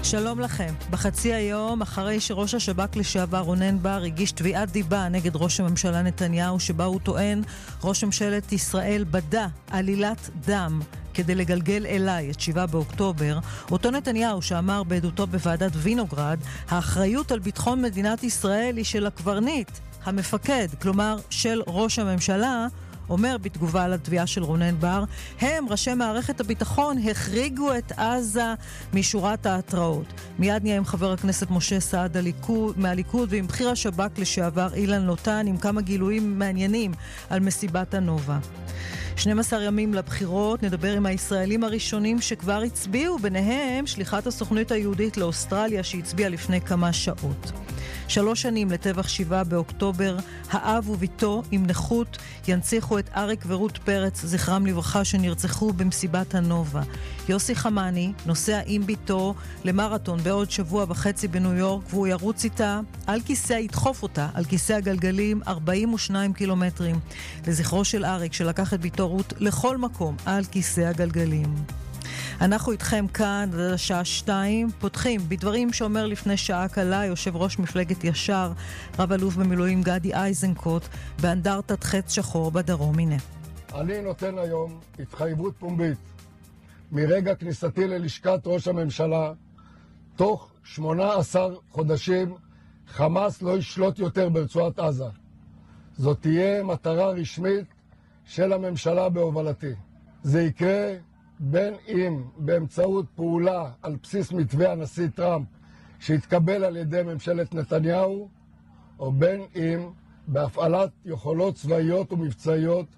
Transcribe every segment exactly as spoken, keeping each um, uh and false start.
שלום לכם. בחצי היום, אחרי שראש השב"כ לשעבר רונן בר הגיש תביעת דיבה נגד ראש הממשלה נתניהו, שבה הוא טוען ראש ממשלת ישראל בדה עלילת דם כדי לגלגל אליי את שבעה באוקטובר, אותו נתניהו שאמר בעדותו בוועדת וינוגרד, האחריות על ביטחון מדינת ישראל היא של הקברניט, המפקד, כלומר של ראש הממשלה, אומר בתגובה על התביעה של רונן בר, הם, ראשי מערכת הביטחון, החריגו את עזה משורת ההתראות. מיד נהיה עם חבר הכנסת משה סעדה מהליכוד ועם בכיר השב"כ לשעבר אילן לוטן עם כמה גילויים מעניינים על מסיבת הנובה. שנים עשר ימים לבחירות, נדבר עם הישראלים הראשונים שכבר הצביעו, ביניהם שליחת הסוכנות היהודית לאוסטרליה שהצביעה לפני כמה שעות. שלוש שנים לטבח שבעה באוקטובר, האב וביתו עם נכות ינציחו את אריק ורות פרץ, זכרם לברכה, שנרצחו במסיבת הנובה. יוסי חמני נוסע עם ביתו למרתון בעוד שבוע וחצי בניו יורק, והוא ירוץ איתה על כיסא, ידחוף אותה על כיסא הגלגלים ארבעים ושניים קילומטרים, לזכרו של אריק שלקח את ביתו רות לכל מקום על כיסא הגלגלים. אנחנו איתכם כאן עד השעה שתיים, פותחים בדברים שאומר לפני שעה קלה יושב ראש מפלגת ישר, רב אלוף במילואים גדי איזנקוט, באנדרטת חץ שחור בדרום. הנה. אני נותן היום התחייבות פומבית מרגע כניסתי ללשכת ראש הממשלה, תוך שמונה עשר חודשים חמאס לא ישלוט יותר ברצועת עזה. זאת תהיה מטרה רשמית של הממשלה בהובלתי. זה יקרה בין אם באמצעות פעולה על בסיס מתווה הנשיא טראמפ שהתקבל על ידי ממשלת נתניהו, או בין אם בהפעלת יכולות צבאיות ומבצעיות,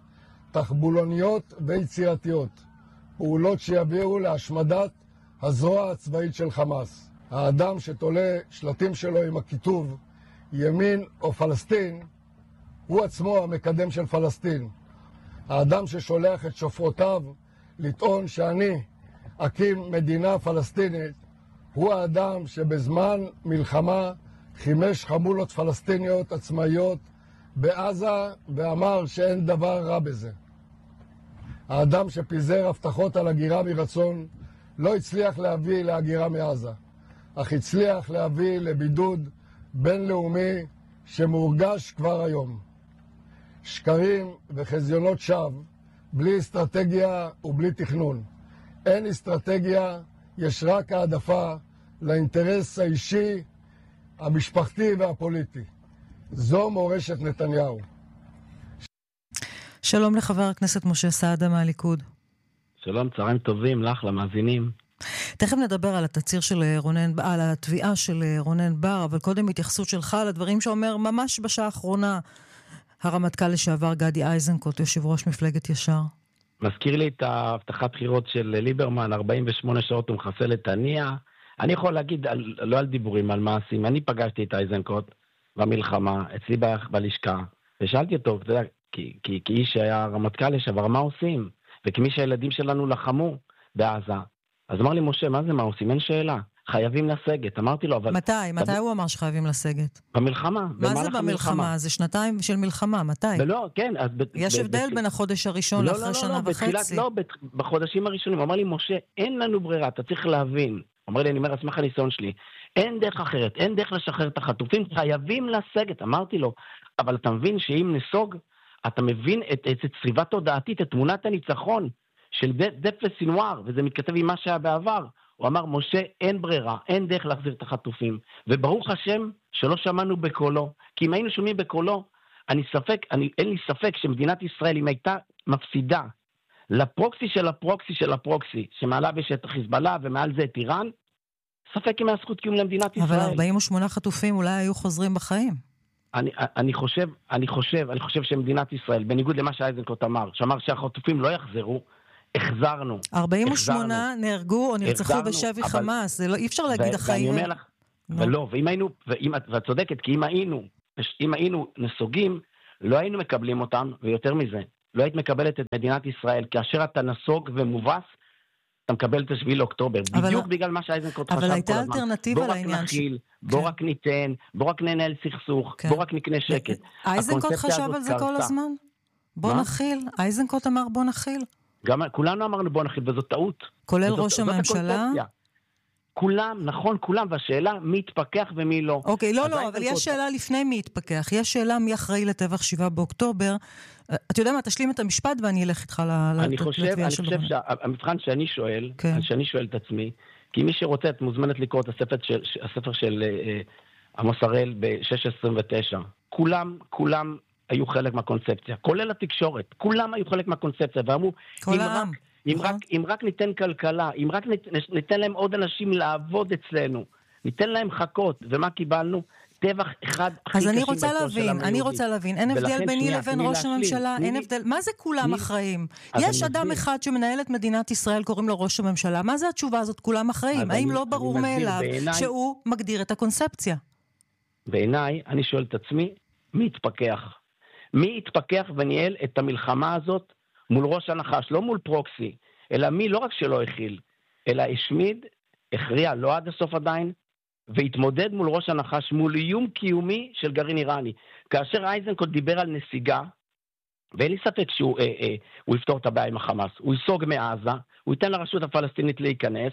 תחבולוניות ויצירתיות, פעולות שיביאו להשמדת הזרוע הצבאית של חמאס. האדם שתולה שלטים שלו עם הכיתוב ימין או פלסטין, הוא עצמו המקדם של פלסטין. האדם ששולח את שופרותיו לטעון שאני אקים מדינה פלסטינית, הוא האדם שבזמן מלחמה חימש חמולות פלסטיניות עצמאיות בעזה ואמר שאין דבר רע בזה. האדם שפיזר הבטחות על הגירה מרצון לא הצליח להביא להגירה מעזה, אך הצליח להביא לבידוד בינלאומי שמורגש כבר היום. שקרים וחזיונות שווא, בלי אסטרטגיה ובלי תכנון. אין אסטרטגיה, יש רק העדפה לאינטרס האישי, המשפחתי והפוליטי. זו מורשת נתניהו. שלום לחבר הכנסת משה סעדה מהליכוד. שלום, צהריים טובים לך, למאזינים. תכף נדבר על התציר של רונן, על התביעה של רונן בר, אבל קודם התייחסות שלך על הדברים שאומר ממש בשעה האחרונה הרמטכ"ל לשעבר גדי איזנקוט, יושב ראש מפלגת ישר. מזכיר לי את ההבטחת בחירות של ליברמן, ארבעים ושמונה שעות הוא מחסל את הנייה. אני יכול להגיד, על, לא על דיבורים, על מעשים. אני פגשתי את איזנקוט במלחמה, אצלי ב, בלשכה, ושאלתי אותו, אתה יודע, כי, כי, כי איש שהיה רמטכ"ל לשעבר, מה עושים? וכמי שהילדים שלנו לחמו בעזה. אז אמר לי, משה, מה זה מה עושים? אין שאלה. חייבים לסגת. אמרתי לו, אבל... מתי? מתי הוא אמר שחייבים לסגת? במלחמה. מה זה במלחמה? זה שנתיים של מלחמה. מתי? ולא, כן. יש הבדל בין החודש הראשון לאחרי שנה וחצי. לא, בחודשים הראשונים. הוא אמר לי, משה, אין לנו ברירה, אתה צריך להבין. אומר לי, אני אומר, אסמך הניסיון שלי. אין דרך אחרת, אין דרך לשחרר את החטופים, חייבים לסגת. אמרתי לו, אבל אתה מבין שאם נסוג, אתה מבין את צריבת תודעתית, את תמונת הניצחון של דף וסינואר, וזה מתכתב עם מה שהיה בעבר. הוא אמר, משה, אין ברירה, אין דרך להחזיר את החטופים. וברוך השם שלא שמענו בקולו. כי אם היינו שומעים בקולו, אני ספק, אני, אין לי ספק שמדינת ישראל, אם הייתה מפסידה לפרוקסי של הפרוקסי של הפרוקסי, שמעלה בשטח חיזבאללה ומעל זה את איראן, ספק אם היה זכות קיום למדינת ישראל. אבל ארבעים ושמונה חטופים אולי היו חוזרים בחיים. אני, אני חושב, אני חושב, אני חושב שמדינת ישראל, בניגוד למה שאיזנקוט אמר, שאמר שהחטופים לא יחזרו, החזרנו. ארבעים ושמונה נהרגו או נרצחו בשבי חמאס, זה לא, אי אפשר להגיד החיים. ואני אומר לך, ולא, ואם היינו, ואת צודקת, כי אם היינו, אם היינו נסוגים, לא היינו מקבלים אותם, ויותר מזה, לא היית מקבלת את מדינת ישראל, כאשר אתה נסוג ומובס, אתה מקבל את השביעי לאוקטובר, בדיוק בגלל מה שאיזנקוט חשב כל הזמן. אבל הייתה אלטרנטיבה לעניין. בוא רק נחיל, בוא רק ניתן, בוא רק ננהל סכסוך, בוא רק נקנה שקט. איזנקוט חשב על זה כל הזמן? בוא נחיל, איזנקוט אמר בוא נחיל. גם כולנו אמרנו בוא נחיל, וזאת טעות. כולל ראש הממשלה? כולם, נכון, כולם, והשאלה מי יתפקח ומי לא. אוקיי, לא, לא, אבל יש שאלה לפני מי יתפקח. יש שאלה מי אחראי לטבח שבעה באוקטובר. אתה יודע מה, תשלים את המשפט ואני אלך איתך לתביעה של... אני חושב, אני חושב שהמבחן שאני שואל, שאני שואל את עצמי, כי מי שרוצה, את מוזמנת לקרוא את הספר של, הספר של עמוס הראל ב-שש עשרים ותשע. כולם, כולם היו חלק מהקונספציה, כולל התקשורת. כולם היו חלק מהקונספציה, ואמרו, כל העם. אם רק, אם רק ניתן כלכלה, אם רק ניתן להם עוד אנשים לעבוד אצלנו, ניתן להם חכות, ומה קיבלנו? טבח אחד הכי קשים בהיסטוריה של העם היהודי. אז אני רוצה להבין, אני רוצה להבין, אין הבדל ביני לבין ראש הממשלה, אין הבדל, מה זה כולם אחראים? יש אדם אחד שמנהל את מדינת ישראל, קוראים לו ראש הממשלה, מה זה התשובה הזאת? כולם אחראים? האם לא ברור מאליו שהוא מגדיר את הקונספציה? בעיניי, אני שואל את עצמי, מי יתפקח? מי יתפקח וניהל את המלחמה הזאת מול ראש הנחש, לא מול פרוקסי, אלא מי לא רק שלא הכיל, אלא השמיד, הכריע, לא עד הסוף עדיין, והתמודד מול ראש הנחש, מול איום קיומי של גרעין איראני. כאשר אייזנקוט דיבר על נסיגה, ואין לי ספק שהוא אה, אה, הוא יפתור את הבעיה עם החמאס, הוא ייסוג מעזה, הוא ייתן לרשות הפלסטינית להיכנס,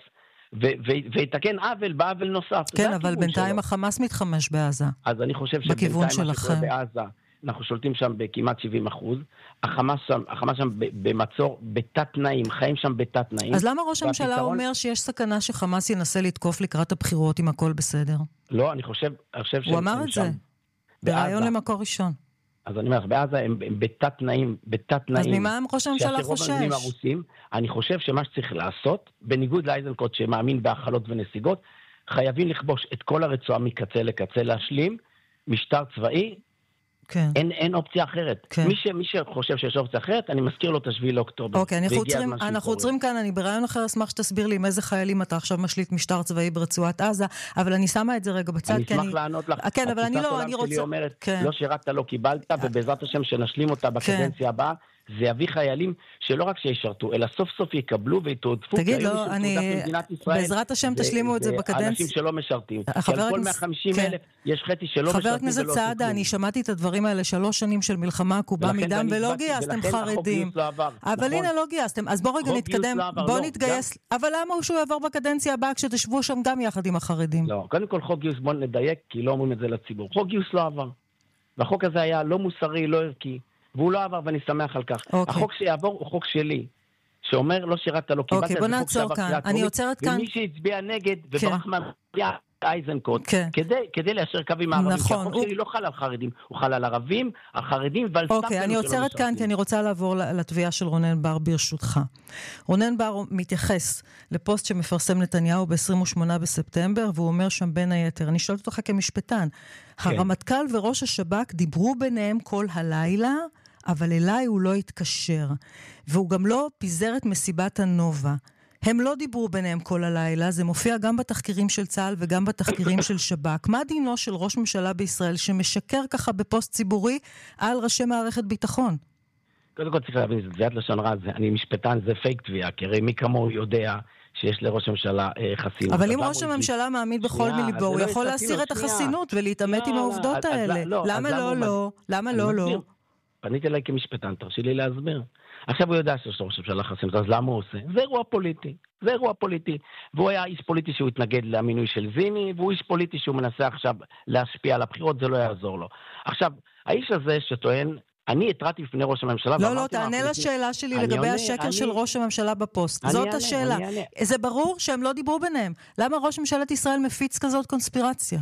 ויתקן עוול בעוול נוסף. כן, אבל בינתיים החמאס מתחמש בעזה. אז אני חושב שבינתיים מה שקורה בעזה, אנחנו שולטים שם בכמעט שבעים אחוז, החמאס שם, החמאס שם במצור, בתת תנאים, חיים שם בתת תנאים. אז למה ראש הממשלה אומר שיש סכנה שחמאס ינסה לתקוף לקראת הבחירות אם הכל בסדר? לא, אני חושב, אני חושב הוא אמר את זה, ברעיון למקור ראשון. אז אני אומר, בעזה הם בתת תנאים, בתת תנאים. אז ממה ראש הממשלה חושש? הרוסים, אני חושב שמה שצריך לעשות, בניגוד לאייזנקוט שמאמין בהחלות ונסיגות, חייבים לכבוש את כל הרצועה מקצה לקצה, להשלים משטר צבאי, כן. אין, אין אופציה אחרת. כן. מי, ש, מי שחושב שיש אופציה אחרת, אני מזכיר לו את השביעי לאוקטובר. אוקיי, אנחנו עוצרים, אנחנו עוצרים כאן, אני ברעיון אחר אשמח שתסביר לי עם איזה חיילים אתה עכשיו משליט משטר צבאי ברצועת עזה, אבל אני שמה את זה רגע בצד, אני אשמח לענות לך. כן, אבל אני לא, אני רוצה... שלי אומרת, כן. לא שירת, לא קיבלת, ובעזרת השם שנשלים אותה בקדנציה הבאה, זה יביא חיילים שלא רק שישרתו, אלא סוף סוף יקבלו ויתעודפו. תגיד, לא, אני... בעזרת השם תשלימו את זה בקדנציה. אנשים שלא משרתים. על כל מאה וחמישים אלף יש חצי שלא משרתים. חבר הכנסת סעדה, אני שמעתי את הדברים האלה שלוש שנים של מלחמה עקובה מדם, ולא גייסתם חרדים. אבל הנה, לא גייסתם. אז בוא רגע נתקדם, בוא נתגייס. אבל למה הוא שהוא יעבור בקדנציה הבאה כשתשבו שם גם יחד עם החרדים? לא, קודם כל חוק גיוס, בוא נדייק, כי לא אומרים את זה לציבור. חוק גיוס לא עבר. והחוק הזה היה לא מוסרי, לא ערכי. והוא לא עבר ואני שמח על כך. Okay. החוק שיעבור הוא חוק שלי, שאומר לא שירת, לא קיבלת, okay, זה חוק שעבר קריאה טרומית, אני עוצרת כאן. ומי שהצביע נגד וברח כן. מהצביע אייזנקוט, כן. כדי, כדי ליישר קו עם הערבים, נכון. כי החוק הוא... שלי לא חל על חרדים, הוא חל על ערבים, על חרדים ועל סתם. אוקיי, אני עוצרת כאן כי אני רוצה לעבור לתביעה של רונן בר ברשותך. רונן בר מתייחס לפוסט שמפרסם נתניהו ב-עשרים ושמונה בספטמבר, והוא אומר שם בין היתר, אני שואלת אותך כמשפטן, כן. הרמטכ"ל וראש השב"כ דיברו ביניהם כל הלילה, אבל אליי הוא לא התקשר, והוא גם לא פיזר את מסיבת הנובה. הם לא דיברו ביניהם כל הלילה, זה מופיע גם בתחקירים של צה"ל וגם בתחקירים של שב"כ. מה דינו של ראש ממשלה בישראל שמשקר ככה בפוסט ציבורי על ראשי מערכת ביטחון? קודם כל צריך להבין, זה תביעת לשון רע, אני משפטן, זה פייק תביעה, כי הרי מי כמוהו יודע שיש לראש הממשלה חסינות. אבל אם ראש הממשלה מאמין בכל מליבו, הוא יכול להסיר את החסינות ולהתעמת עם העובדות האלה. למה לא לא? למה לא לא? פניתי אליי כמשפטן, תרשי לי להסביר. עכשיו הוא יודע שיש ראש הממשלה חסינות, אז למה הוא עושה? זה אירוע פוליטי, זה אירוע פוליטי. והוא היה איש פוליטי שהוא התנגד למינוי של זיני, והוא איש פוליטי שהוא מנסה עכשיו להשפיע על הבחירות, זה לא יעזור לו. עכשיו, האיש הזה שטוען, אני התרעתי בפני ראש הממשלה... לא, לא, תענה לשאלה שלי לגבי השקר של ראש הממשלה בפוסט. זאת השאלה. זה ברור שהם לא דיברו ביניהם. למה ראש ממשלת ישראל מפיץ כזאת קונספירציה?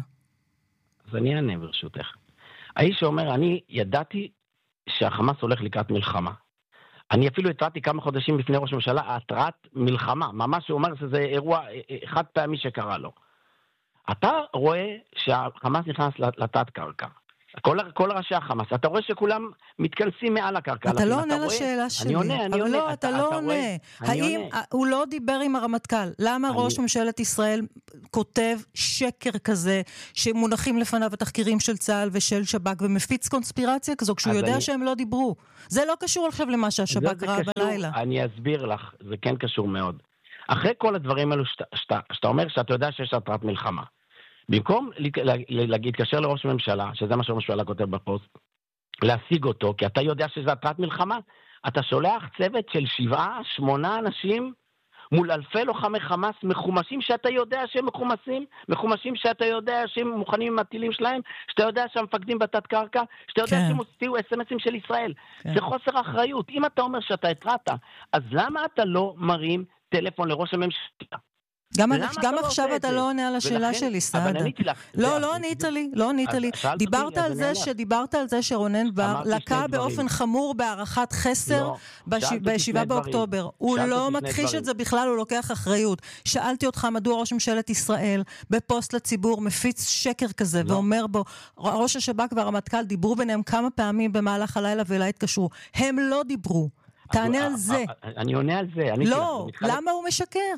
אז אני אענה ברשותך. האיש שאומר, אני ידעתי שהחמאס הולך לקראת מלחמה. אני אפילו התרעתי כמה חודשים בפני ראש הממשלה, התרעת מלחמה. ממש הוא אומר שזה אירוע חד פעמי שקרה לו. אתה רואה שהחמאס נכנס לתת קרקע. כל, כל ראשי החמאס, אתה רואה שכולם מתכנסים מעל הקרקע. אתה לא עונה לשאלה שלי. אני עונה, אני עונה. לא, אתה לא עונה. האם הוא לא דיבר עם הרמטכ"ל? למה ראש ממשלת ישראל כותב שקר כזה, שמונחים לפניו התחקירים של צה"ל ושל שב"כ, ומפיץ קונספירציה כזו, כשהוא יודע שהם לא דיברו? זה לא קשור עכשיו למה שהשב"כ ראה בלילה. אני אסביר לך, זה כן קשור מאוד. אחרי כל הדברים האלו שאתה אומר שאתה יודע שיש התרעת מלחמה, במקום להתקשר לראש הממשלה, שזה מה שראש הממשלה כותב בפוסט, להשיג אותו, כי אתה יודע שזה התרעת מלחמה, אתה שולח צוות של שבעה, שמונה אנשים, מול אלפי לוחמי חמאס מחומשים שאתה יודע שהם מחומשים, מחומשים שאתה יודע שהם מוכנים עם הטילים שלהם, שאתה יודע שהמפקדים בתת קרקע, שאתה יודע כן. שהם הוציאו אס אם אסים של ישראל. כן. זה חוסר אחריות. אם אתה אומר שאתה התרעת, אז למה אתה לא מרים טלפון לראש הממשלה? גם, למה גם אתה לא עכשיו עושה אתה את לא זה? עונה על השאלה ולכן- שלי, אבל סעדה. עניתי לך. לא, זה- לא זה ענית בדיוק- לי, לא ענית אז לי. שאלת אותי, דיברת אז על אני זה אענה. שדיברת על זה שרונן בר אמרתי שני לקה דברים. באופן חמור בהערכת חסר לא, בש- שאלת אותי בישיבה שני דברים. באוקטובר. הוא שאלת לא אותי שני מכחיש דברים. את זה בכלל, הוא לוקח אחריות. שאלתי אותך מדוע ראש ממשלת ישראל בפוסט לציבור מפיץ שקר כזה לא. ואומר בו, ראש השב"כ והרמטכ"ל דיברו ביניהם כמה פעמים במהלך הלילה ואליי התקשרו. הם לא דיברו. תענה על זה. אני עונה על זה. עניתי לך, לא, זה מתחלק- למה הוא משקר?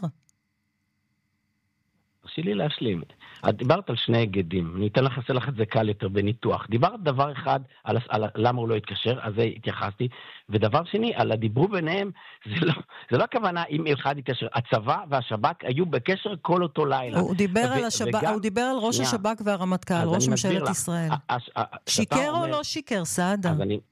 תרשי לי להשלים. את דיברת על שני היגדים, אני אתן לך, אעשה לך את זה קל יותר בניתוח. דיברת דבר אחד על, על למה הוא לא התקשר, אז זה התייחסתי, ודבר שני, על הדיברו ביניהם, זה לא, זה לא הכוונה אם אחד התקשר. הצבא והשב"כ היו בקשר כל אותו לילה. הוא דיבר ו- על השב"כ, וגם- הוא דיבר על ראש שנייה. השב"כ והרמטכ"ל, אז ראש אני מסביר ממשלת לך. ישראל. ה- ה- ה- שאתה שיקר או אומר- לא שיקר, סעדה? אז אני...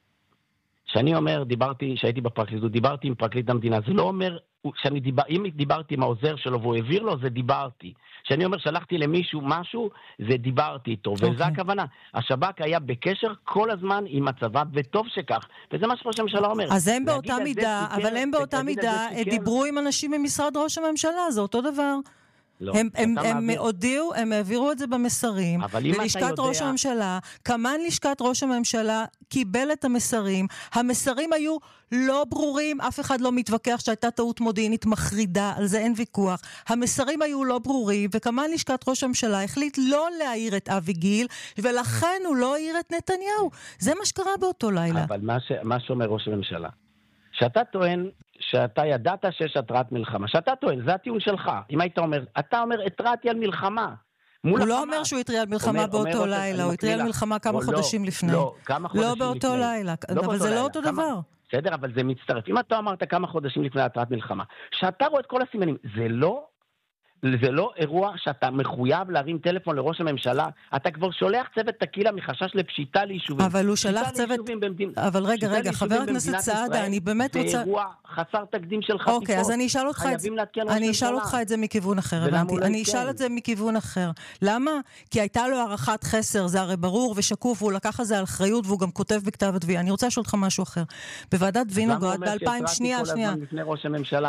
שאני אומר, דיברתי, שהייתי בפרקליטות, דיברתי עם פרקליט המדינה, זה לא אומר, שאני דיבר, אם דיברתי עם העוזר שלו והוא העביר לו, זה דיברתי. שאני אומר, שלחתי למישהו משהו, זה דיברתי איתו, וזה אוקיי. הכוונה. השב"כ היה בקשר כל הזמן עם הצבא, וטוב שכך, וזה מה שראש הממשלה אומר. אז הם להגיד באותה על זה מידה, שיקר, אבל הם באותה להגיד על זה מידה שיקר, דיברו עם אנשים ממשרד ראש הממשלה, זה אותו דבר. לא, הם, הם, אתה הם מעביר- הודיעו, הם העבירו את זה במסרים, אבל אם אתה ללשכת יודע- ראש הממשלה, כמן לשכת ראש הממשלה קיבל את המסרים, המסרים היו לא ברורים, אף אחד לא מתווכח שהייתה טעות מודיעינית מחרידה, על זה אין ויכוח, המסרים היו לא ברורים, וכמן לשכת ראש הממשלה החליט לא להעיר את אבי גיל, ולכן הוא לא העיר את נתניהו. זה מה שקרה באותו לילה. אבל מה, ש... מה שאומר ראש הממשלה, שאתה טוען שאתה ידעת שיש התרעת מלחמה, שאתה טוען, זה הטיעון שלך. אם היית אומר, אתה אומר, התרעתי על מלחמה. הוא מול לא החמאס. אומר שהוא התריע על מלחמה אומר- באותו אומר, לילה, אני הוא מקריא התריע על לך. מלחמה כמה או חודשים לא, לפני. לא, כמה חודשים לא לפני. באותו לילה, לא אבל באותו זה לא לילה. אותו כמה- דבר. בסדר, אבל זה מצטרף. אם אתה אמרת כמה חודשים לפני התרעת מלחמה, שאתה רואה את כל הסימנים, זה לא... זה לא אירוע שאתה מחויב להרים טלפון לראש הממשלה, אתה כבר שולח צוות תקילה מחשש לפשיטה ליישובים. אבל הוא שלח פשיטה צוות... ליישובים במדינה- אבל רגע, פשיטה רגע, חבר ליישובים הכנסת במדינת סעדה, ישראל, אני באמת זה רוצה... אירוע חסר תקדים של חטיפות. אוקיי, אז אני אשאל אותך את זה, חייבים לעדכן ראש אני אשאל ממשלה. אותך את זה מכיוון אחר, ולמה הבנתי. הוא לא אני עדכן? אשאל את זה מכיוון אחר. למה? כי הייתה לו הערכת חסר, זה הרי ברור ושקוף, והוא לקח את זה על אחריות, והוא גם כותב בכתב התביעה. אני רוצה לשאול אותך משהו אחר. בוועדת וינוגרד ב-אלפיים, שנייה, שנייה. לפני ראש הממשלה.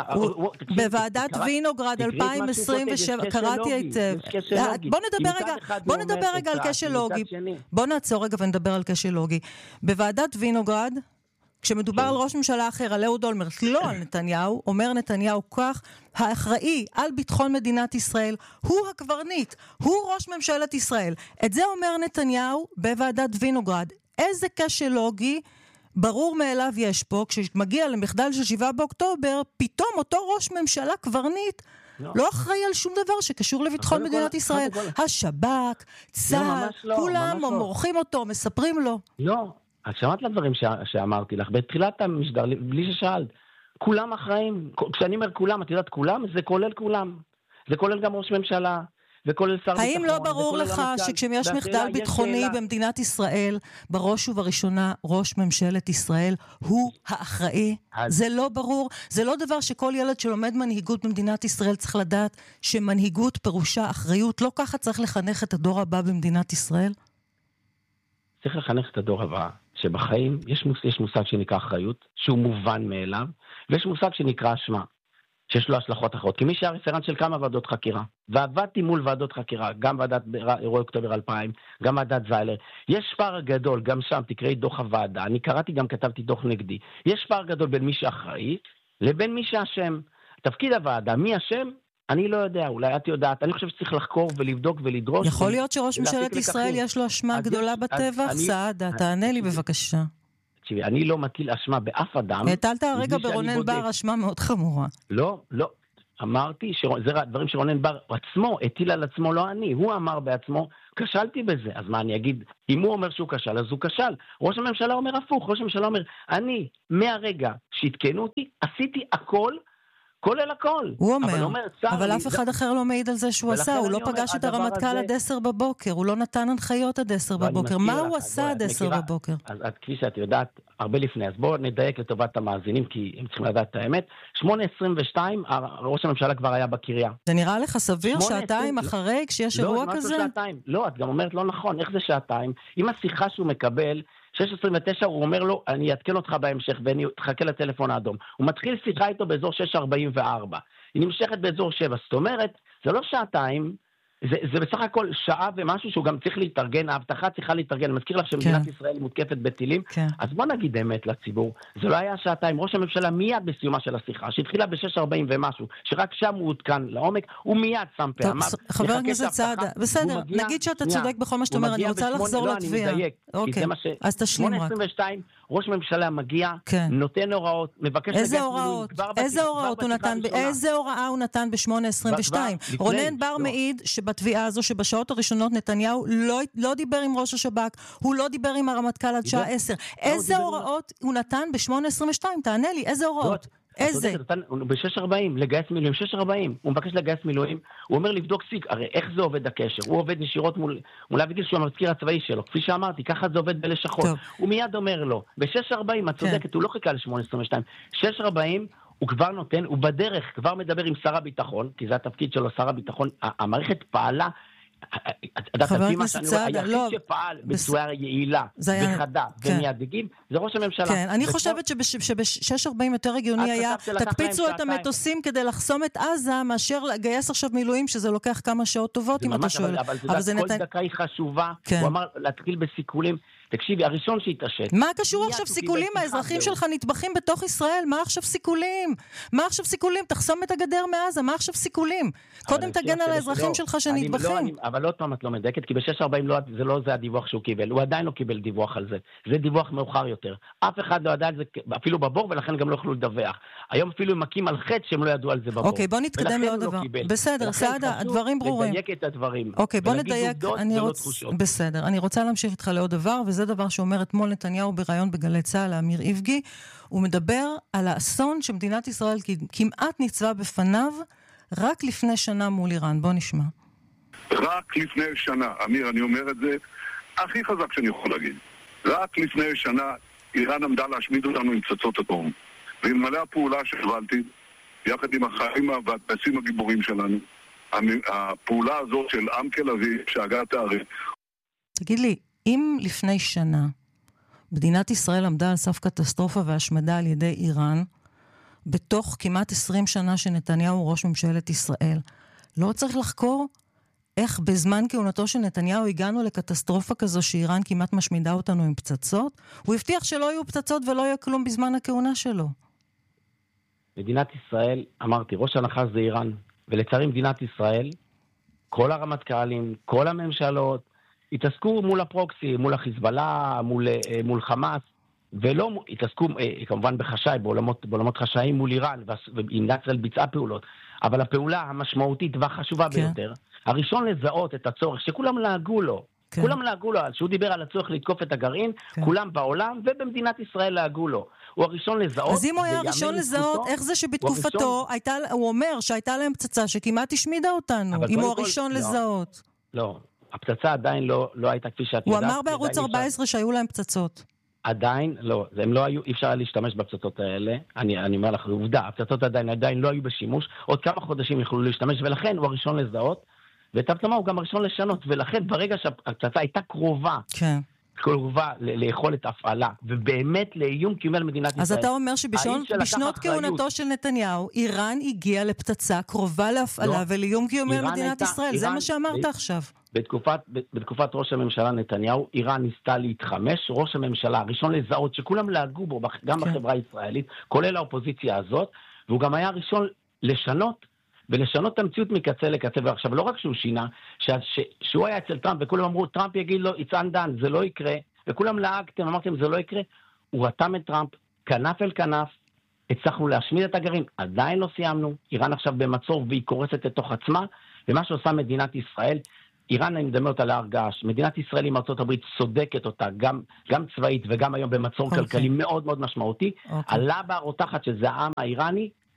בוועדת וינוגרד אלפיים עשרים ושבע, קראתי היטב. בוא נדבר רגע, בוא נדבר רגע על כשל לוגי. בוא נעצור רגע ונדבר על כשל לוגי. בוועדת וינוגרד, כשמדובר על ראש ממשלה אחר, על אהוד אולמרט, לא על נתניהו, אומר נתניהו כך, האחראי על ביטחון מדינת ישראל הוא הקברניט, הוא ראש ממשלת ישראל. את זה אומר נתניהו בוועדת וינוגרד. איזה כשל לוגי ברור מאליו יש פה, כשמגיע למחדל של שבעה באוקטובר, פתאום אותו ראש ממשלה קברניט לא, לא אחראי על שום דבר שקשור לביטחון מדינת כל, ישראל. כל... השב"כ, צה"ל, לא, כולם לא, מורחים אותו, מספרים לו. לא, את שמעת לדברים ש... שאמרתי לך, בתחילת המשדר, בלי ששאלת, כולם אחראים. כשאני אומר כולם, את יודעת כולם, זה כולל כולם. זה כולל גם ראש ממשלה, וכולל שר ביטחון. האם לא ברור לך שכשיש מחדל ביטחוני במדינת ישראל, בראש ובראשונה ראש ממשלת ישראל הוא האחראי? זה לא ברור? זה לא דבר שכל ילד שלומד מנהיגות במדינת ישראל צריך לדעת שמנהיגות פירושה אחריות? לא ככה צריך לחנך את הדור הבא במדינת ישראל? צריך לחנך את הדור הבא, שבחיים יש, מוס, יש מושג שנקרא אחריות, שהוא מובן מאליו, ויש מושג שנקרא אשמה. שיש לו השלכות אחרות. כי מי שהיה רפרנט של כמה ועדות חקירה, ועבדתי מול ועדות חקירה, גם ועדת אירועי אוקטובר אלפיים, גם ועדת זיילר, יש פער גדול, גם שם תקראי דוח הוועדה, אני קראתי גם כתבתי דוח נגדי, יש פער גדול בין מי שאחראי, לבין מי שאשם. תפקיד הוועדה, מי אשם? אני לא יודע, אולי את יודעת, אני חושב שצריך לחקור ולבדוק ולדרוש. יכול להיות שראש ממשלת ישראל יש לו אשמה גדולה בטבח? סעדה, תענה לי בבקשה. תקשיבי, אני לא מטיל אשמה באף אדם. הטלת הרגע ברונן בר אשמה מאוד חמורה. לא, לא. אמרתי, זה דברים שרונן בר עצמו הטיל על עצמו, לא אני. הוא אמר בעצמו, כשלתי בזה. אז מה אני אגיד? אם הוא אומר שהוא כשל, אז הוא כשל. ראש הממשלה אומר הפוך. ראש הממשלה אומר, אני, מהרגע שהתקנו אותי, עשיתי הכל, כולל הכל. הוא אומר, אבל, אומר, אבל אף אחד אחר לא מעיד על זה שהוא עשה, הוא לא פגש את הרמטכ"ל עד עשר בבוקר, הוא לא נתן הנחיות עד עשר בבוקר. מה הוא עשה עד עשר בבוקר? אז כפי שאת יודעת, הרבה לפני, אז בואו נדייק לטובת המאזינים, כי הם צריכים לדעת את האמת. שמונה עשרים ושתיים, ראש הממשלה כבר היה בקריה. זה נראה לך סביר שעתיים אחרי, כשיש אירוע כזה? לא, את גם אומרת לא נכון, איך זה שעתיים? אם השיחה שהוא מקבל, שש עשרים ותשע, הוא אומר לו, אני אתקן אותך בהמשך, ואני אתחכה לטלפון האדום. הוא מתחיל שיחה איתו באזור שש ארבעים וארבע. היא נמשכת באזור שבע. זאת אומרת, זה לא שעתיים, זה, זה בסך הכל שעה ומשהו שהוא גם צריך להתארגן, ההבטחה צריכה להתארגן. אני מזכיר לך שמדינת כן. ישראל מותקפת בטילים, כן. אז בוא נגיד אמת לציבור. זה לא היה שעתיים. ראש הממשלה מיד בסיומה של השיחה, שהתחילה ב-שש ארבעים ומשהו, שרק שם הוא הותקן לעומק, הוא מיד שם פעמיו. חבר הכנסת סעדה, בסדר, מגיע, נגיד שאתה צודק שנייה, בכל מה שאתה אומר, אני רוצה בשמונה, לחזור לא, לתביעה. אני מדייק, אוקיי, אז תשלים רק. שמונה עשרים ושתיים, ראש ממשלה מגיע, כן. נותן הוראות, מבקש איזה הוראות? איזה הוראות הוא נתן? איזה הוראה הוא נתן ב-שמונה עשרים ושתיים? רונן בר מעיד שבתביעה הזו שבשעות הראשונות נתניהו לא, לא דיבר עם ראש השב"כ, הוא לא דיבר עם הרמטכ"ל עד שעה עשר. איזה הוראות הוא נתן ב-שמונה עשרים ושתיים? תענה לי, איזה הוראות? איזה? ב-שש ארבעים, לגייס מילואים, שש ארבעים, הוא מבקש לגייס מילואים, הוא אומר לבדוק סיק, הרי איך זה עובד הקשר? הוא עובד ישירות מול, מול אביגיל שהוא המזכיר הצבאי שלו, כפי שאמרתי, ככה זה עובד בלשכות. הוא מיד אומר לו, ב-שש ארבעים, את צודקת, הוא לא חיכה ל-שמונה עשרים ושתיים, שש ארבעים, הוא כבר נותן, הוא בדרך, כבר מדבר עם שר הביטחון, כי זה התפקיד שלו, שר הביטחון, המערכת פעלה, חבר הכנסת סעדה, לא, היחיד שפעל בצורה יעילה וחדה ומיידגים, זה ראש הממשלה. כן, אני חושבת שב-שש ארבעים יותר הגיוני היה, תקפיצו את המטוסים כדי לחסום את עזה, מאשר לגייס עכשיו מילואים, שזה לוקח כמה שעות טובות, אם אתה שואל. אבל כל דקה היא חשובה, הוא אמר להתחיל בסיכולים. תקשיבי, הראשון שהתעשת. מה קשור עכשיו סיכולים? האזרחים שלך נטבחים בתוך ישראל, מה עכשיו סיכולים? מה עכשיו סיכולים? תחסום את הגדר מעזה, מה עכשיו סיכולים? קודם תגן על האזרחים שלך שנטבחים. אבל עוד פעם את לא מדקת, כי ב-שש ארבעים זה לא זה הדיווח שהוא קיבל, הוא עדיין לא קיבל דיווח על זה. זה דיווח מאוחר יותר. אף אחד לא ידע על זה אפילו בבור, ולכן גם לא יכלו לדווח. היום אפילו הם מקים על חטא שהם לא ידעו על זה בבור. אוקיי, בוא נתקדם לעוד דבר. בסדר, סעדה, הדברים ברורים. לדייק את הדברים. אוקיי, בוא נדייק. בסדר, אני רוצה להמשיך איתך לעוד דבר, וזה דבר שאומר אתמול נתניהו בראיון בגלי צה"ל לאמיר איבגי. הוא מדבר על האסון שמדינת ישראל כמעט ניצבה בפניו רק לפני שנה מול איראן. בוא נשמע. רק לפני שנה, אמיר, אני אומר את זה הכי חזק שאני יכול להגיד. רק לפני שנה איראן עמדה להשמיד אותנו עם פצצות אטום. ואלמלא הפעולה שהובלתי, יחד עם החיילים והטייסים הגיבורים שלנו, הפעולה הזאת של עם תל אביב, שהגה תארי. תגיד לי, אם לפני שנה מדינת ישראל עמדה על סף קטסטרופה והשמדה על ידי איראן, בתוך כמעט עשרים שנה שנתניהו ראש ממשלת ישראל, לא צריך לחקור איך בזמן כהונתו של נתניהו הגענו לקטסטרופה כזו שאיראן כמעט משמידה אותנו עם פצצות? הוא הבטיח שלא יהיו פצצות ולא יהיה כלום בזמן הכהונה שלו. מדינת ישראל, אמרתי, ראש הנחש זה איראן, ולצערי מדינת ישראל, כל הרמטכ"לים, כל הממשלות, התעסקו מול הפרוקסי, מול החיזבאללה, מול, מול חמאס, ולא התעסקו כמובן בחשאי, בעולמות, בעולמות חשאיים מול איראן, ומדינת ישראל ביצעה פעולות. אבל הפעולה המשמעותית והחשובה כן. ביותר, הראשון לזהות את הצורך, שכולם להגו לו, כן. כולם להגו לו, שהוא דיבר על הצורך לתקוף את הגרעין, כן. כולם בעולם ובמדינת ישראל להגו לו. הוא הראשון לזהות. אז אם הוא היה הראשון לזהות, איך זה שבתקופתו, הייתה, הוא אומר שהייתה להם פצצה שכמעט השמידה אותנו, אם הוא הראשון כל... לזהות. לא, לא. הפצצה עדיין לא, לא הייתה כפי שאת הוא יודעת. אמר בערוץ ארבע עשרה שהיו להם פצצות. עדיין, לא, הם לא היו, אי אפשר היה להשתמש בפצצות האלה, אני, אני אומר לך, עובדה, הפצצות עדיין, עדיין לא היו בשימוש, עוד כמה חודשים יכלו להשתמש, ולכן הוא הראשון לזהות, ותפתמה הוא גם הראשון לשנות, ולכן ברגע שהפצצה הייתה קרובה, כן. קרובה ליכולת הפעלה, ובאמת לאיום קיומי על מדינת ישראל. אז אתה אומר שבשנות כהונתו של נתניהו, איראן הגיעה לפצצה קרובה להפעלה ולאיום קיומי על מדינת ישראל, זה מה שאמרת עכשיו. בתקופת, בתקופת ראש הממשלה נתניהו, איראן ניסתה להתחמש, ראש הממשלה הראשון לזהות שכולם להגו בו, גם כן. בחברה הישראלית, כולל האופוזיציה הזאת, והוא גם היה הראשון לשנות, ולשנות את המציאות מקצה לקצה, ועכשיו לא רק שהוא שינה, ש, ש, שהוא היה אצל טראמפ, וכולם אמרו, טראמפ יגיד לו, it's undone, זה לא יקרה, וכולם להגתם, אמרתם, זה לא יקרה, הוא רתם את טראמפ, כנף אל כנף, הצלחנו להשמיד את הגרעין, עדיין לא סיימנו, איראן עכשיו במצור, והיא קורסת לתוך עצמה, ומה שעושה מדינת ישראל, איראן אני מדמה אותה להרגש, מדינת ישראל עם ארצות הברית צודקת אותה, גם, גם צבאית וגם היום במצור okay. כלכלי מאוד מאוד משמעותי, okay. עלה בה רותחת שזה העם האיראני,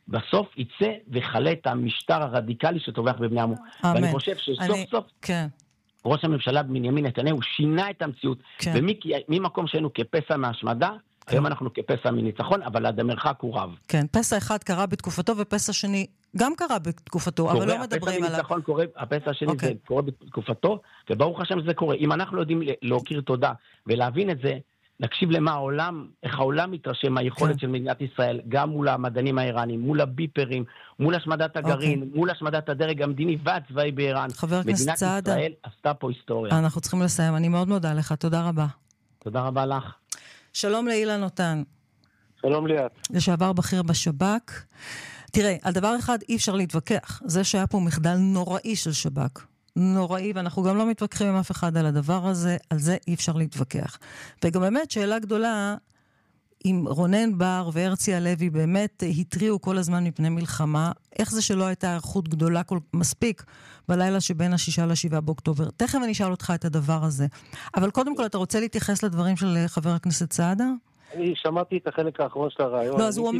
בסוף יצא וחלה את המשטר הרדיקלי שטובח בבני עמו. ואני חושב שסוף סוף כן. ראש הממשלה בנימין נתניהו שינה את המציאות, כן. וממקום שהיינו כפסע מהשמדה, כן. היום אנחנו כפסע מניצחון, אבל עד המרחק הוא רב. כן, פסע אחד קרה בתקופתו, ופסע שני גם קרה בתקופתו, קורה, אבל לא מדברים עליו. קורה, הפסע השני okay. זה קורה בתקופתו, וברוך השם זה קורה. אם אנחנו לא יודעים להוקיר תודה ולהבין את זה, נקשיב למה העולם, איך העולם מתרשם מהיכולת כן. של מדינת ישראל, גם מול המדענים האיראנים, מול הביפרים, מול השמדת הגרעין, okay. מול השמדת הדרג המדיני והצבאי באיראן. חבר הכנסת צעדה. מדינת ישראל עשתה פה היסטוריה. אנחנו צריכים לסיים, אני מאוד מודה לך, תודה רבה. תודה רבה לך. שלום לאילן נותן. שלום ליאת. לשעבר בכיר בשב"כ. תראה, על דבר אחד אי אפשר להתווכח. זה שהיה פה מחדל נוראי של שב"כ. נוראי, ואנחנו גם לא מתווכחים עם אף אחד על הדבר הזה, על זה אי אפשר להתווכח. וגם באמת שאלה גדולה, אם רונן בר והרצי הלוי באמת התריעו כל הזמן מפני מלחמה, איך זה שלא הייתה ערכות גדולה כל מספיק בלילה שבין השישה לשבעה באוקטובר? תכף אני אשאל אותך את הדבר הזה. אבל קודם כל, אתה רוצה להתייחס לדברים של חבר הכנסת סעדה? אני שמעתי את החלק האחרון של הרעיון. לא, אז הוא אומר...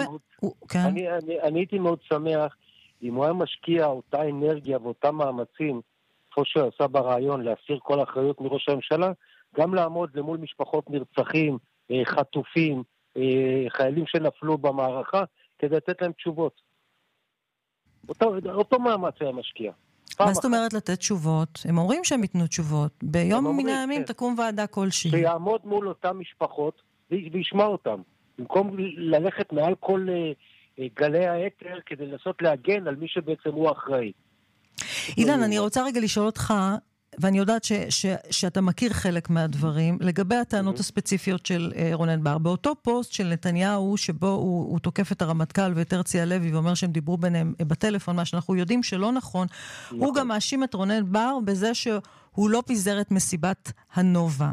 אני הייתי מאוד שמח אם הוא היה משקיע אותה אנרגיה ואותה מאמצים, כמו שהוא עשה ברעיון, להסיר כל האחריות מראש הממשלה, גם לעמוד למול משפחות נרצחים, חטופים, חיילים שנפלו במערכה, כדי לתת להם תשובות. אותו, אותו מאמץ היה משקיע. מה זאת אומרת לתת תשובות? הם אומרים שהם ייתנו תשובות. ביום מן הימים תקום ועדה כלשהי. שיעמוד מול אותם משפחות וישמע אותם. במקום ללכת מעל כל גלי היתר כדי לנסות להגן על מי שבעצם הוא אחראי. אילן, אני רוצה רגע לשאול אותך, ואני יודעת ש, ש, שאתה מכיר חלק מהדברים, לגבי הטענות הספציפיות של uh, רונן בר. באותו פוסט של נתניהו, שבו הוא, הוא תוקף את הרמטכ"ל ואת הרצי הלוי, ואומר שהם דיברו ביניהם בטלפון, מה שאנחנו יודעים שלא נכון, נכון. הוא גם מאשים את רונן בר בזה שהוא לא פיזר את מסיבת הנובה.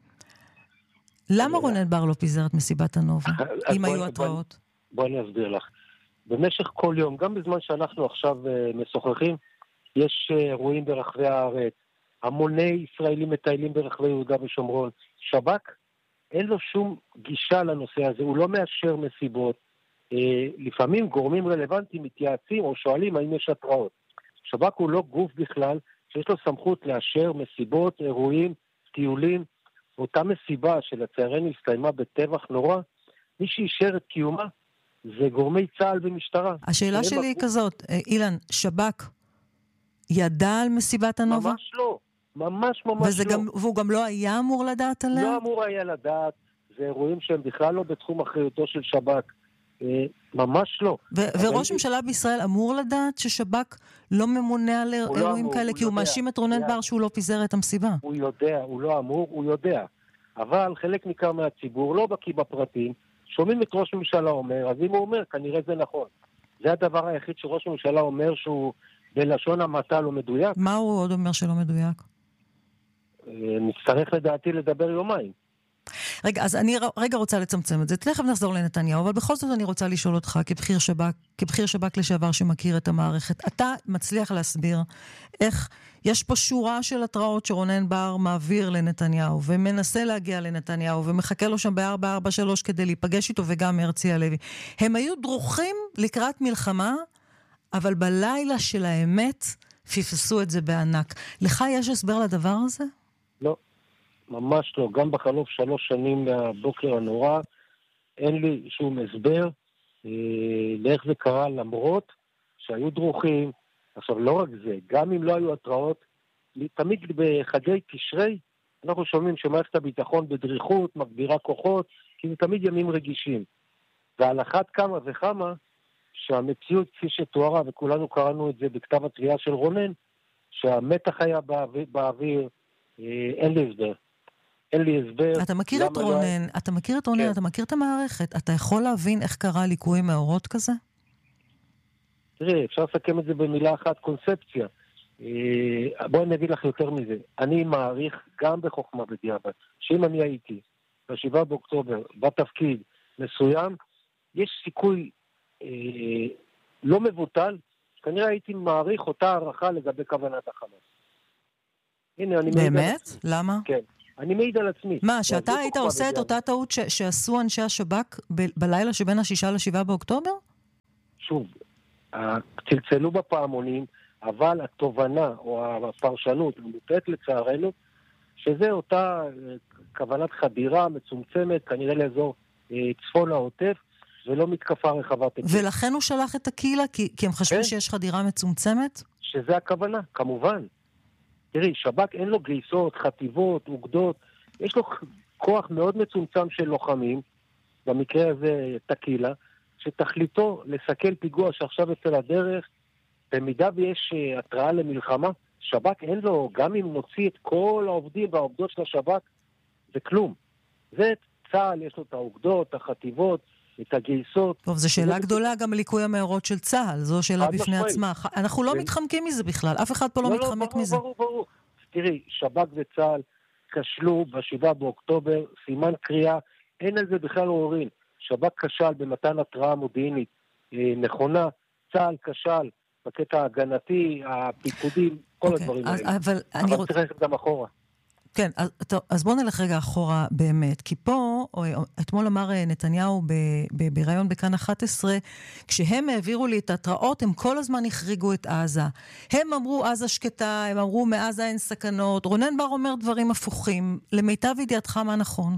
למה רונן בר לא פיזר את מסיבת הנובה, אם היו התראות? בוא אני אסביר לך. במשך כל יום, גם בזמן שאנחנו עכשיו משוחחים, יש אירועים ברחבי הארץ, המוני ישראלים מטיילים ברחבי יהודה ושומרון. שב"כ, אין לו שום גישה לנושא הזה, הוא לא מאשר מסיבות. לפעמים גורמים רלוונטיים מתייעצים או שואלים האם יש התראות. שב"כ הוא לא גוף בכלל שיש לו סמכות לאשר מסיבות, אירועים, טיולים. אותה מסיבה שלצערנו הסתיימה בטבח נורא, מי שאישר את קיומה זה גורמי צה"ל ומשטרה. השאלה שלי היא כזאת, אילן, שב"כ ידע על מסיבת הנובה? ממש לא, ממש ממש לא. גם, והוא גם לא היה אמור לדעת עליה? לא אמור היה לדעת, זה אירועים שהם בכלל לא בתחום אחריותו של שב"כ, אה, ממש לא. ו- וראש ממשלה בישראל אמור לדעת ששב"כ לא ממונה על אירועים לא אמור, כאלה, כי הוא מאשים את רונן בר שהוא לא פיזר את המסיבה. הוא יודע, הוא לא אמור, הוא יודע. אבל חלק ניכר מהציבור לא בקיא בפרטים, שומעים את ראש ממשלה אומר, אז אם הוא אומר, כנראה זה נכון. זה הדבר היחיד שראש ממשלה אומר שהוא בלשון המעטה לא מדויק. מה הוא עוד אומר שלא מדויק? נצטרך לדעתי לדבר יומיים. רגע, אז אני רגע רוצה לצמצם את זה. תכף נחזור לנתניהו, אבל בכל זאת אני רוצה לשאול אותך, כבחיר שב"כ, כבחיר שב"כ לשעבר שמכיר את המערכת, אתה מצליח להסביר איך יש פה שורה של התראות שרונן בר מעביר לנתניהו, ומנסה להגיע לנתניהו, ומחכה לו שם ב-ארבע ארבע שלוש כדי להיפגש איתו, וגם הרצי הלוי. הם היו דרוכים לקראת מלחמה, אבל בלילה של האמת פספסו את זה בענק. לך יש הסבר לדבר הזה? לא. ממש לא, גם בחלוף שלוש שנים מהבוקר הנורא, אין לי שום הסבר אה, לאיך זה קרה, למרות שהיו דרוכים. עכשיו, לא רק זה, גם אם לא היו התראות, תמיד בחגי תשרי, אנחנו שומעים שמערכת הביטחון בדריכות, מגבירה כוחות, כי זה תמיד ימים רגישים. ועל אחת כמה וכמה, שהמציאות כפי שתוארה, וכולנו קראנו את זה בכתב התביעה של רונן, שהמתח היה באוויר, באוויר אה, אין לי הסבר. אין לי הסבר. אתה מכיר את רונן, לא... אתה מכיר את רונן, כן. אתה מכיר את המערכת. אתה יכול להבין איך קרה ליקוי מאורות כזה? תראי, אפשר לסכם את זה במילה אחת, קונספציה. בואי אני אגיד לך יותר מזה. אני מעריך גם בחוכמה בדיעבד, שאם אני הייתי בשבעה באוקטובר, בתפקיד מסוים, יש סיכוי אה, לא מבוטל, כנראה הייתי מעריך אותה הערכה לגבי כוונת החמאס. הנה, אני באמת? למה? כן. אני מעיד על עצמי. מה, שאתה היית עושה את אותה טעות שעשו אנשי השב"כ בלילה שבין השישה לשבעה באוקטובר? שוב, צלצלו בפעמונים, אבל התובנה או הפרשנות מוטעת לצערנו, שזה אותה כוונת חדירה מצומצמת, כנראה לאזור צפון העוטף, ולא מתקפה רחבת היקף. ולכן הוא שלח את הקילה, כי, כי הם חשבו כן. שיש חדירה מצומצמת? שזה הכוונה, כמובן. תראי, שב"כ אין לו גייסות, חטיבות, אוגדות, יש לו כוח מאוד מצומצם של לוחמים, במקרה הזה תקילה, שתכליתו לסכל פיגוע שעכשיו אצל הדרך, במידה ויש התראה למלחמה, שב"כ אין לו, גם אם נוציא את כל העובדים והעובדות של השב"כ, זה כלום. זה צה"ל, יש לו את העובדות, החטיבות, את הגייסות. טוב, זו שאלה גדולה גם ליקוי המאורות של צה"ל, זו שאלה בפני עצמה. אנחנו לא מתחמקים מזה בכלל, אף אחד פה לא מתחמק מזה. ברור, ברור. תראי, שב"כ וצה"ל כשלו בשבעה באוקטובר, סימן קריאה, אין על זה בכלל עוררין. שב"כ כשל במתן התראה מודיעינית נכונה, צה"ל כשל בקטע ההגנתי, הפיקודים, כל הדברים האלה. אבל צריך גם אחורה. כן, אז, אז בוא נלך רגע אחורה באמת, כי פה, אתמול אמר נתניהו בראיון בכאן אחת עשרה, כשהם העבירו לי את ההתראות, הם כל הזמן החריגו את עזה. הם אמרו עזה שקטה, הם אמרו מעזה אין סכנות, רונן בר אומר דברים הפוכים. למיטב ידיעתך מה נכון?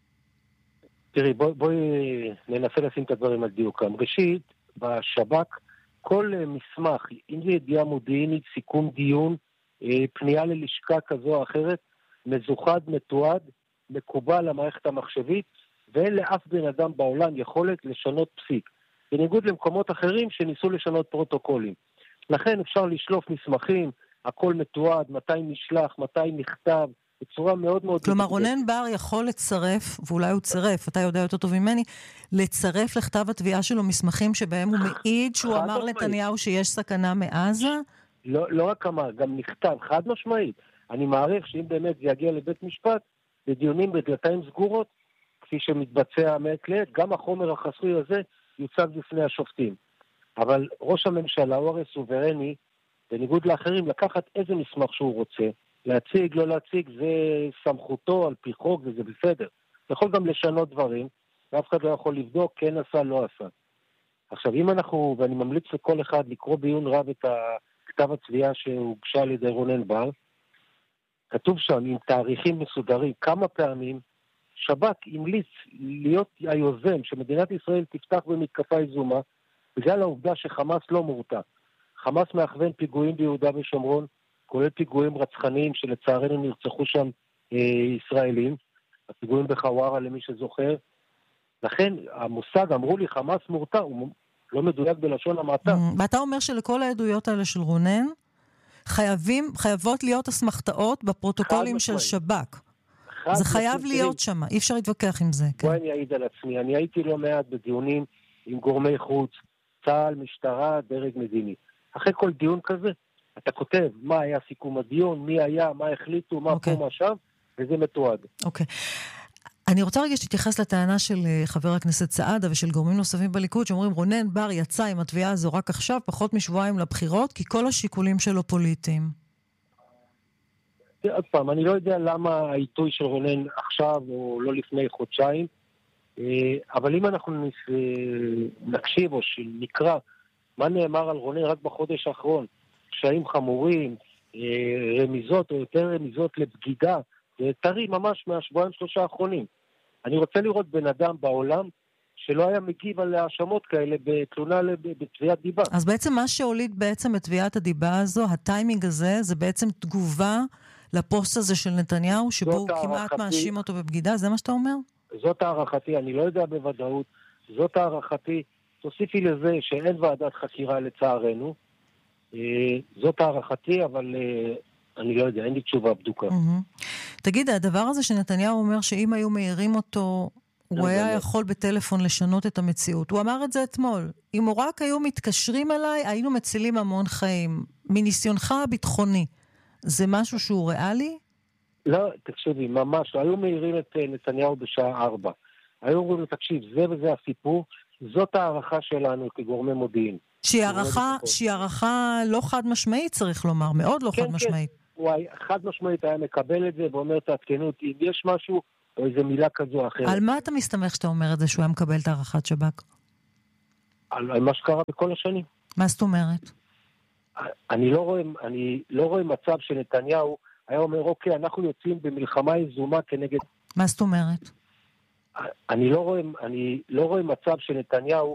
תראי, בואי בוא ננסה לשים את הדברים על דיוקם. ראשית, בשב"כ, כל מסמך, אם זה ידיעה מודיעינית, סיכום דיון, פנייה ללשכה כזו או אחרת, מזוחד, מתועד, מקובל למערכת המחשבית, ואין לאף בן אדם בעולם יכולת לשנות פסיק. בניגוד למקומות אחרים שניסו לשנות פרוטוקולים. לכן אפשר לשלוף מסמכים, הכל מתועד, מתי נשלח, מתי נכתב, בצורה מאוד מאוד... כלומר, רונן בר יכול לצרף, ואולי הוא צרף, אתה יודע יותר טוב ממני, לצרף לכתב התביעה שלו מסמכים שבהם הוא מעיד שהוא אמר לנתניהו שיש סכנה מעזה? לא, לא רק אמר, גם נכתב, חד משמעית. אני מעריך שאם באמת זה יגיע לבית משפט, בדיונים בדלתיים סגורות, כפי שמתבצע מעת לעת, גם החומר החסוי הזה יוצג בפני השופטים. אבל ראש הממשלה הוא הרי סוברני, בניגוד לאחרים, לקחת איזה מסמך שהוא רוצה, להציג, לא להציג, זה סמכותו על פי חוק וזה בסדר. יכול גם לשנות דברים, ואף אחד לא יכול לבדוק, כן עשה, לא עשה. עכשיו, אם אנחנו, ואני ממליץ לכל אחד לקרוא בעיון רב את כתב התביעה שהוגשה על ידי רונן בר, כתוב שם עם תאריכים מסודרים כמה פעמים, שב"כ המליץ להיות היוזם שמדינת ישראל תפתח במתקפה יזומה, בגלל העובדה שחמאס לא מורתע. חמאס מאכוון פיגועים ביהודה ושומרון, כולל פיגועים רצחניים שלצערנו נרצחו שם אה, ישראלים, הפיגועים בחווארה למי שזוכר. לכן המושג, אמרו לי חמאס מורתע, הוא לא מדויק בלשון המעטה. ואתה אומר שלכל העדויות האלה של רונן, חייבים, חייבות להיות אסמכתאות בפרוטוקולים של שב"כ. זה חייב להיות שם, אי אפשר להתווכח עם זה. בואי אני אעיד על עצמי, אני הייתי לא מעט בדיונים עם גורמי חוץ, צה"ל, משטרה, דרג מדיני. אחרי כל דיון כזה, אתה כותב מה היה סיכום הדיון, מי היה, מה החליטו, מה פה, מה שם, וזה מתועד. אוקיי. אני רוצה רגע שתתייחס לטענה של חבר הכנסת סעדה ושל גורמים נוספים בליכוד, שאומרים רונן בר יצא עם התביעה הזו רק עכשיו, פחות משבועיים לבחירות, כי כל השיקולים שלו פוליטיים. עוד פעם, אני לא יודע למה העיתוי של רונן עכשיו או לא לפני חודשיים, אבל אם אנחנו נקשיב או שנקרא מה נאמר על רונן רק בחודש האחרון, קשיים חמורים, רמיזות או יותר רמיזות לבגידה, זה טרי ממש מהשבועיים שלושה האחרונים. אני רוצה לראות בן אדם בעולם שלא היה מגיב על האשמות כאלה בתלונה בתביעת דיבה. אז בעצם מה שהוליד בעצם את תביעת הדיבה הזו, הטיימינג הזה, זה בעצם תגובה לפוסט הזה של נתניהו, שבו הוא כמעט מאשים אותו בבגידה, זה מה שאתה אומר? זאת הערכתי, אני לא יודע בוודאות, זאת הערכתי, תוסיפי לזה שאין ועדת חקירה לצערנו, זאת הערכתי, אבל אני לא יודע, אין לי תשובה בדוקה. תגיד, הדבר הזה שנתניהו אומר שאם היו מהירים אותו, הוא היה יכול בטלפון לשנות את המציאות. הוא אמר את זה אתמול. אם הוא רק היו מתקשרים אליי, היינו מצילים המון חיים. מניסיונך הביטחוני, זה משהו שהוא ריאלי? לא, תקשיבי, ממש. היו מהירים את נתניהו בשעה ארבע. היו אומרים לו, תקשיב, זה וזה הסיפור, זאת הערכה שלנו כגורמי מודיעין. שהיא הערכה, שהיא הערכה לא חד משמעית, צריך לומר, מאוד לא חד משמעית. הוא חד משמעית היה מקבל את זה ואומר את העדכנות, אם יש משהו או איזו מילה כזו או אחרת. על מה אתה מסתמך שאתה אומר את זה שהוא היה מקבל את הערכת שב"כ? על, על מה שקרה בכל השנים. מה זאת אומרת? אני לא רואה, אני לא רואה מצב שנתניהו היה אומר, אוקיי, אנחנו יוצאים במלחמה יזומה כנגד... מה זאת אומרת? אני לא רואה, אני לא רואה מצב שנתניהו